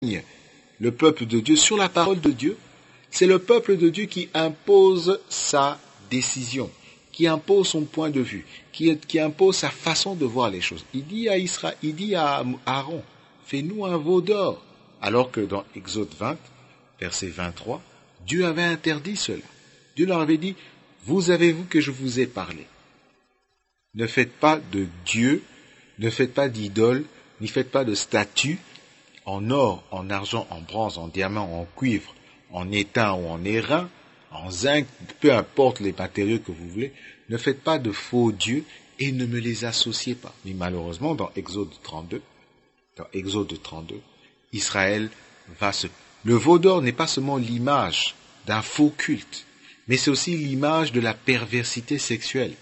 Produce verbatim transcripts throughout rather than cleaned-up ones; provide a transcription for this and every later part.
le peuple de Dieu sur la parole de Dieu, c'est le peuple de Dieu qui impose sa décision, qui impose son point de vue, qui, qui impose sa façon de voir les choses. Il dit à Israël, il dit à Aaron, fais-nous un veau d'or. Alors que dans Exode vingt, verset vingt-trois, Dieu avait interdit cela. Dieu leur avait dit, vous avez vu que je vous ai parlé. Ne faites pas de Dieu, ne faites pas d'idole, n'y faites pas de statue en or, en argent, en bronze, en diamant, en cuivre, en étain ou en airain, en zinc, peu importe les matériaux que vous voulez, ne faites pas de faux dieux et ne me les associez pas. Mais malheureusement, dans Exode trente-deux, dans Exode trente-deux, Israël va se... Le veau d'or n'est pas seulement l'image d'un faux culte, mais c'est aussi l'image de la perversité sexuelle.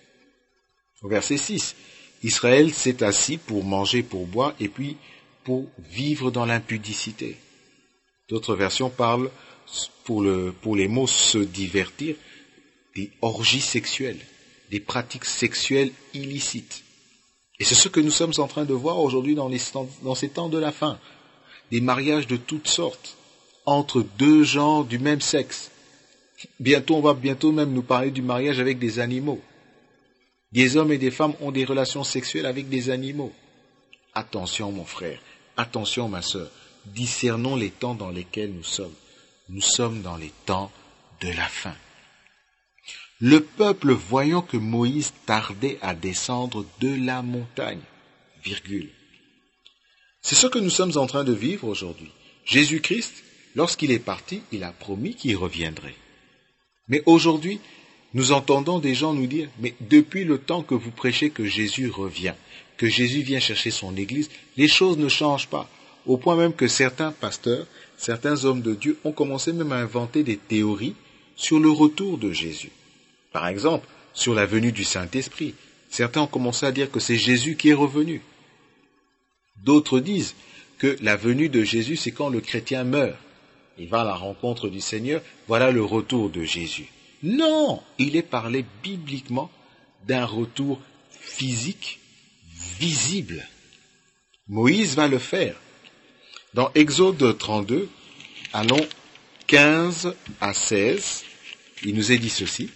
Au verset six, Israël s'est assis pour manger, pour boire, et puis pour vivre dans l'impudicité. D'autres versions parlent, pour, le, pour les mots se divertir, des orgies sexuelles, des pratiques sexuelles illicites. Et c'est ce que nous sommes en train de voir aujourd'hui dans, les, dans ces temps de la fin. Des mariages de toutes sortes, entre deux gens du même sexe. Bientôt, on va bientôt même nous parler du mariage avec des animaux. Des hommes et des femmes ont des relations sexuelles avec des animaux. Attention mon frère, attention ma sœur, discernons les temps dans lesquels nous sommes. Nous sommes dans les temps de la fin. Le peuple, voyant que Moïse tardait à descendre de la montagne, virgule. C'est ce que nous sommes en train de vivre aujourd'hui. Jésus-Christ, lorsqu'il est parti, il a promis qu'il reviendrait. Mais aujourd'hui, nous entendons des gens nous dire, mais depuis le temps que vous prêchez que Jésus revient, que Jésus vient chercher son Église, les choses ne changent pas. Au point même que certains pasteurs, certains hommes de Dieu ont commencé même à inventer des théories sur le retour de Jésus. Par exemple, sur la venue du Saint-Esprit. Certains ont commencé à dire que c'est Jésus qui est revenu. D'autres disent que la venue de Jésus, c'est quand le chrétien meurt. Il va à la rencontre du Seigneur, voilà le retour de Jésus. Non, il est parlé bibliquement d'un retour physique, visible. Moïse va le faire. Dans Exode trente-deux, allons quinze à seize, il nous est dit ceci.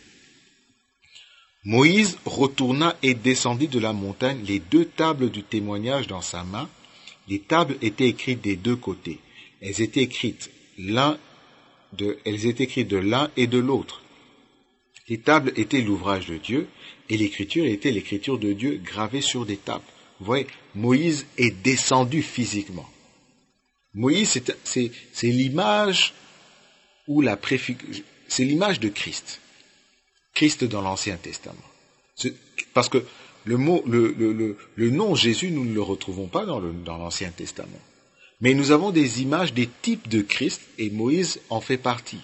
Moïse retourna et descendit de la montagne les deux tables du témoignage dans sa main. Les tables étaient écrites des deux côtés. Elles étaient écrites l'un de, elles étaient écrites de l'un et de l'autre. Les tables étaient l'ouvrage de Dieu et l'écriture était l'écriture de Dieu gravée sur des tables. Vous voyez, Moïse est descendu physiquement. Moïse, c'est, c'est, c'est l'image ou la préfig- c'est l'image de Christ. Christ dans l'Ancien Testament. C'est, parce que le mot, le, le, le, le nom Jésus, nous ne le retrouvons pas dans, le, dans l'Ancien Testament. Mais nous avons des images, des types de Christ, et Moïse en fait partie.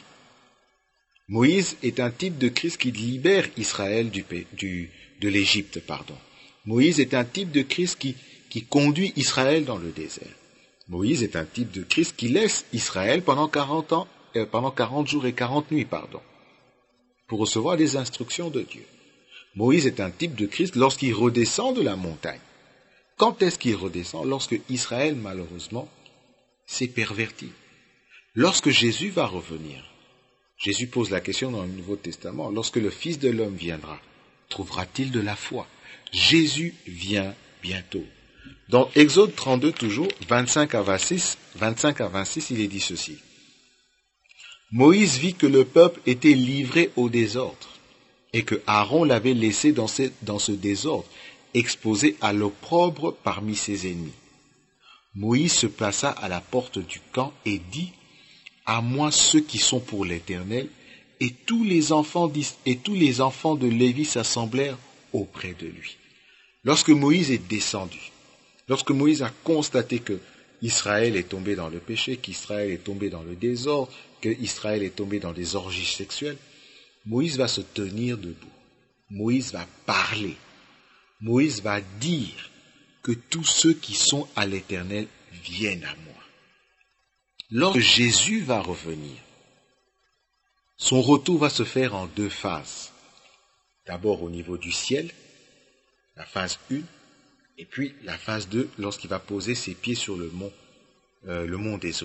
Moïse est un type de Christ qui libère Israël du, du, de l'Égypte, pardon. Moïse est un type de Christ qui, qui conduit Israël dans le désert. Moïse est un type de Christ qui laisse Israël pendant quarante ans, euh, pendant quarante jours et quarante nuits, pardon, pour recevoir les instructions de Dieu. Moïse est un type de Christ lorsqu'il redescend de la montagne. Quand est-ce qu'il redescend? Lorsque Israël, malheureusement, s'est perverti. Lorsque Jésus va revenir, Jésus pose la question dans le Nouveau Testament, lorsque le Fils de l'homme viendra, trouvera-t-il de la foi? Jésus vient bientôt. Dans Exode trente-deux, toujours, vingt-cinq à vingt-six, vingt-cinq à vingt-six, il est dit ceci. Moïse vit que le peuple était livré au désordre et que Aaron l'avait laissé dans ce, dans ce désordre, exposé à l'opprobre parmi ses ennemis. Moïse se plaça à la porte du camp et dit, à moi ceux qui sont pour l'Éternel, et tous les enfants et tous les enfants de Lévi s'assemblèrent auprès de lui. Lorsque Moïse est descendu, lorsque Moïse a constaté que Israël est tombé dans le péché, qu'Israël est tombé dans le désordre, qu'Israël est tombé dans des orgies sexuelles, Moïse va se tenir debout. Moïse va parler. Moïse va dire que tous ceux qui sont à l'Éternel viennent à moi. Lorsque Jésus va revenir, son retour va se faire en deux phases. D'abord au niveau du ciel, la phase un, et puis la phase deux, lorsqu'il va poser ses pieds sur le mont euh, le monde est